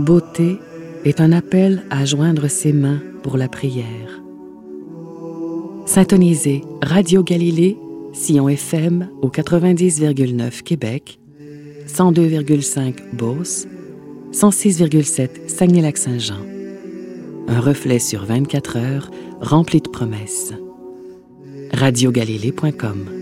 Beauté est un appel à joindre ses mains pour la prière. Syntonisez Radio Galilée, Sion FM au 90,9 Québec, 102,5 Beauce, 106,7 Saguenay-Lac-Saint-Jean. Un reflet sur 24 heures rempli de promesses. radiogalilée.com